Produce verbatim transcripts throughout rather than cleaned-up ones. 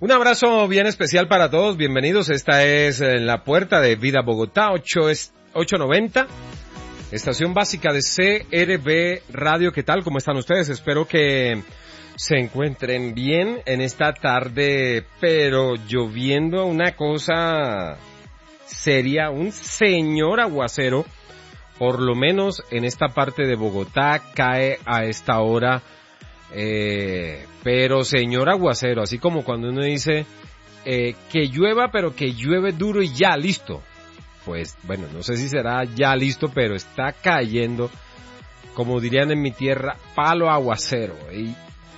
Un abrazo bien especial para todos, bienvenidos. Esta es La Puerta de Vida Bogotá, ocho noventa, estación básica de C R B Radio. ¿Qué tal? ¿Cómo están ustedes? Espero que se encuentren bien en esta tarde, pero lloviendo una cosa seria, un señor aguacero, por lo menos en esta parte de Bogotá cae a esta hora. Eh, pero señor aguacero, así como cuando uno dice eh, que llueva, pero que llueve duro y ya, listo. Pues bueno, no sé si será ya listo, pero está cayendo, como dirían en mi tierra, palo aguacero. Y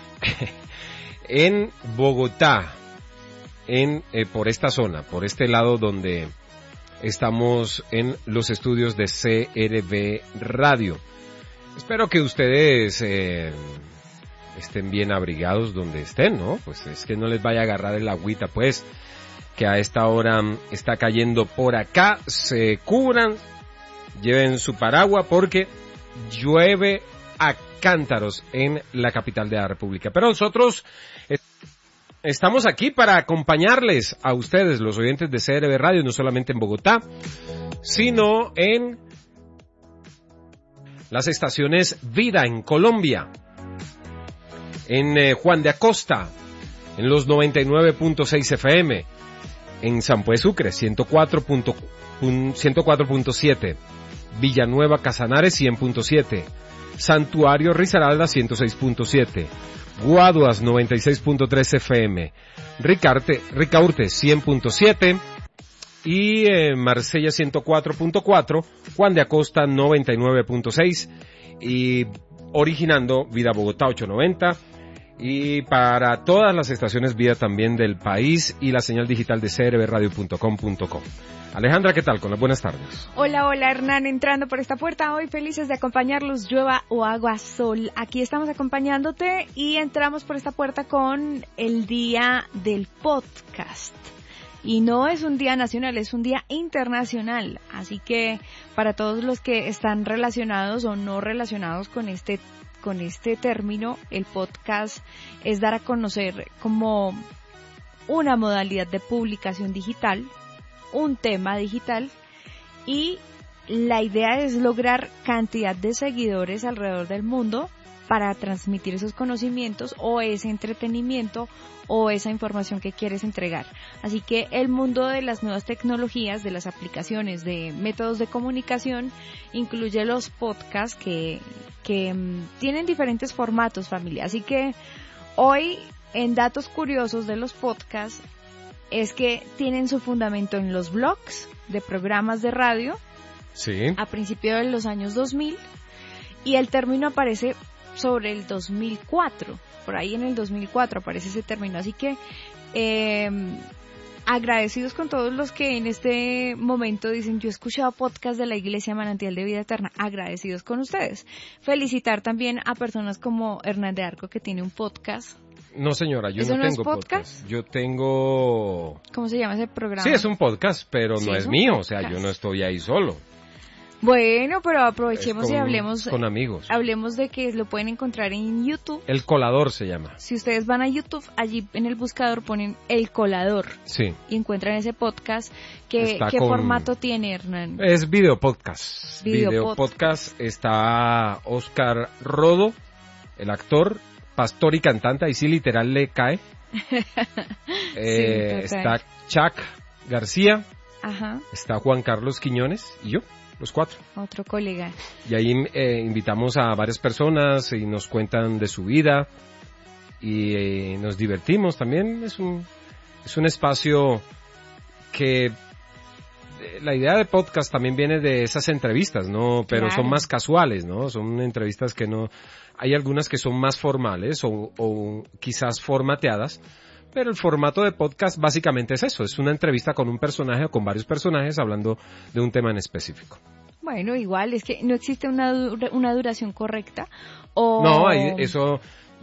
en Bogotá, en eh, por esta zona, por este lado donde estamos en los estudios de C R B Radio. Espero que ustedes eh, estén bien abrigados donde estén, ¿no? Pues es que no les vaya a agarrar el agüita, pues, que a esta hora está cayendo por acá. Se cubran, lleven su paraguas porque llueve a cántaros en la capital de la República. Pero nosotros estamos aquí para acompañarles a ustedes, los oyentes de C R B Radio, no solamente en Bogotá, sino en las estaciones Vida en Colombia, en eh, Juan de Acosta, en los noventa y nueve punto seis F M, en San Pues Sucre, ciento cuatro punto siete, Villanueva Casanares, cien punto siete, Santuario Risaralda, ciento seis punto siete, Guaduas, noventa y seis punto tres F M, Ricarte, Ricaurte, cien punto siete, y eh, Marsella, ciento cuatro punto cuatro, Juan de Acosta, noventa y nueve punto seis, y originando Vida Bogotá, ochocientos noventa, y para todas las estaciones Vida también del país, y la señal digital de c r b radio punto com punto co. Alejandra, ¿qué tal? Con las buenas tardes. Hola, hola Hernán, entrando por esta puerta hoy, felices de acompañarlos, llueva o agua, sol. Aquí estamos acompañándote y entramos por esta puerta con el día del podcast. Y no es un día nacional, es un día internacional. Así que para todos los que están relacionados o no relacionados con este con este término, el podcast es dar a conocer como una modalidad de publicación digital, un tema digital, y la idea es lograr cantidad de seguidores alrededor del mundo para transmitir esos conocimientos o ese entretenimiento o esa información que quieres entregar. Así que el mundo de las nuevas tecnologías, de las aplicaciones, de métodos de comunicación, incluye los podcasts que, que um, tienen diferentes formatos, familia. Así que hoy, en datos curiosos de los podcasts, es que tienen su fundamento en los blogs de programas de radio, sí, a principios de los años dos mil, y el término aparece sobre el dos mil cuatro, por ahí en el dos mil cuatro aparece ese término, así que eh, agradecidos con todos los que en este momento dicen, yo he escuchado podcast de la Iglesia Manantial de Vida Eterna, agradecidos con ustedes. Felicitar también a personas como Hernán de Arco, que tiene un podcast. No, señora, yo ¿Eso no no tengo es podcast? podcast. Yo tengo... ¿Cómo se llama ese programa? Sí, es un podcast, pero Sí, no es es un mío, podcast. o sea, yo no estoy ahí solo. Bueno, pero aprovechemos con, y hablemos con amigos. Hablemos de que lo pueden encontrar en YouTube. El Colador se llama. Si ustedes van a YouTube, allí en el buscador ponen El Colador. Sí. Y encuentran ese podcast. ¿Qué, ¿qué con... formato tiene, Hernán? Es video podcast. Video, video podcast. podcast. Está Oscar Rodo, el actor, pastor y cantante, ahí sí literal le cae. eh, sí, está Chuck García. Ajá. Está Juan Carlos Quiñones y yo. Los cuatro. Otro colega. Y ahí eh, invitamos a varias personas y nos cuentan de su vida y eh, nos divertimos también. Es un, es un espacio que... La idea de podcast también viene de esas entrevistas, ¿no? Pero Claro. son más casuales, ¿no? Son entrevistas que no... Hay algunas que son más formales o, o quizás formateadas, pero el formato de podcast básicamente es eso, es una entrevista con un personaje o con varios personajes hablando de un tema en específico. Bueno, igual, es que no existe una, dura, una duración correcta. O... No, hay, eso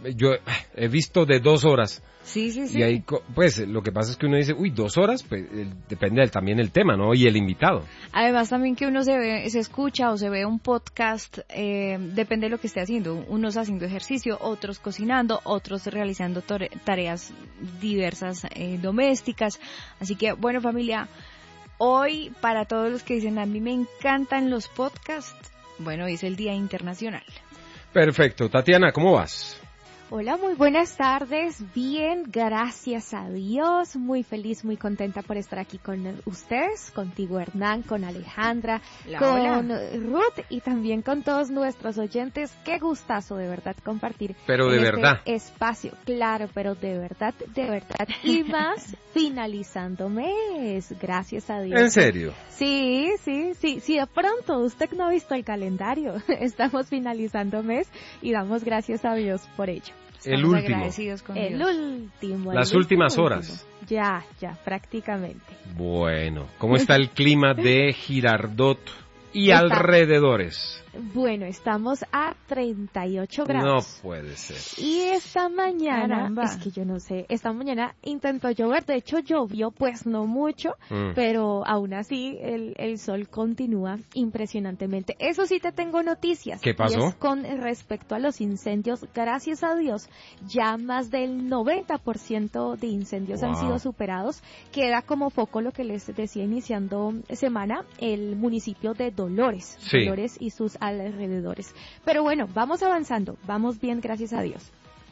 yo he visto de dos horas. Sí, sí, sí. Y ahí, pues, lo que pasa es que uno dice, uy, dos horas, pues, depende del, también el tema, ¿no? Y el invitado. Además, también que uno se ve, se escucha o se ve un podcast, eh, depende de lo que esté haciendo. Unos haciendo ejercicio, otros cocinando, otros realizando tareas diversas eh, domésticas. Así que, bueno, familia, hoy, para todos los que dicen, a mí me encantan los podcasts, bueno, hoy es el Día Internacional. Perfecto. Tatiana, ¿cómo vas? Hola, muy buenas tardes. Bien, gracias a Dios. Muy feliz, muy contenta por estar aquí con ustedes, contigo Hernán, con Alejandra, La con hola. Ruth y también con todos nuestros oyentes. Qué gustazo de verdad compartir Pero de en verdad. este espacio. Claro, pero de verdad, de verdad. Y más finalizando mes, gracias a Dios. ¿En serio? Sí, sí, sí. Si de pronto usted no ha visto el calendario, estamos finalizando mes y damos gracias a Dios por ello. El Estamos último. agradecidos con El Dios. último. Las el últimas último, horas. último. Ya, ya, prácticamente. Bueno, ¿cómo está el clima de Girardot y Está- alrededores? Bueno, estamos a treinta y ocho grados. No puede ser. Y esta mañana, Caramba. es que yo no sé, esta mañana intentó llover, de hecho llovió, pues no mucho, Mm. pero aún así el, el sol continúa impresionantemente. Eso sí te tengo noticias. ¿Qué pasó? Y es con respecto a los incendios, gracias a Dios, ya más del noventa por ciento de incendios han Wow. sido superados. Queda como foco lo que les decía iniciando semana, el municipio de Dolores, Sí. Dolores y sus alrededores. Pero bueno, vamos avanzando, vamos bien, gracias a Dios.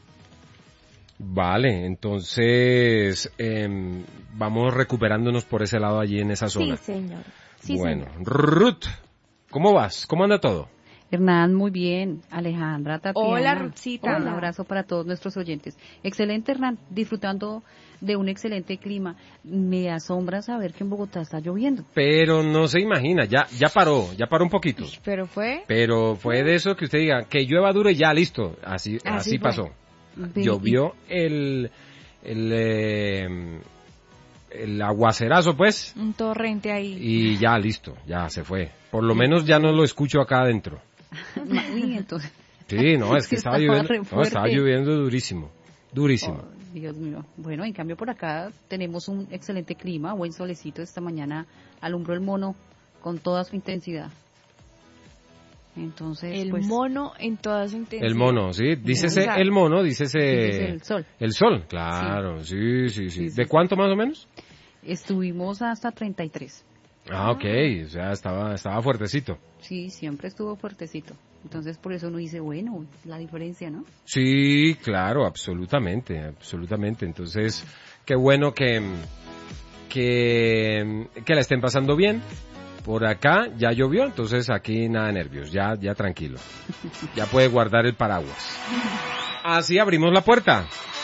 Vale, entonces em, vamos recuperándonos por ese lado allí en esa zona. Sí, señor. Sí, bueno, señor. Ruth, ¿cómo vas? ¿Cómo anda todo? Hernán, muy bien. Alejandra, Tatiana. Hola, Ruthcita. Un abrazo para todos nuestros oyentes. Excelente, Hernán. Disfrutando de un excelente clima. Me asombra saber que en Bogotá está lloviendo. Pero no se imagina, ya ya paró, ya paró un poquito. Pero fue... Pero fue de eso que usted diga, que llueva duro y ya, listo. Así, Así así fue. pasó. Ve- Llovió el, el, eh, el aguacerazo, pues, un torrente ahí. y ya, listo, ya se fue. Por lo menos ya no lo escucho acá adentro. y- Uy, entonces. Sí, no, es que Sí, estaba estaba lloviendo, re no, estaba fuerte. lloviendo durísimo, durísimo. Oh, Dios mío. Bueno, en cambio por acá tenemos un excelente clima, buen solecito. Esta mañana alumbró el mono con toda su intensidad. Entonces, El pues, mono en toda su intensidad. El mono, sí, dícese Exacto. el mono, dícese dícese el sol. el sol, claro, sí, sí, sí. Sí, sí. ¿De cuánto más o menos? estuvimos hasta treinta y tres. Ah, ok, o sea, estaba, estaba fuertecito. Sí, siempre estuvo fuertecito. Entonces, por eso uno dice, bueno, la diferencia, ¿no? Sí, claro, absolutamente, absolutamente. Entonces, qué bueno que, que, que la estén pasando bien. Por acá ya llovió, entonces aquí nada de nervios, ya, ya tranquilo. Ya puede guardar el paraguas. Así abrimos la puerta.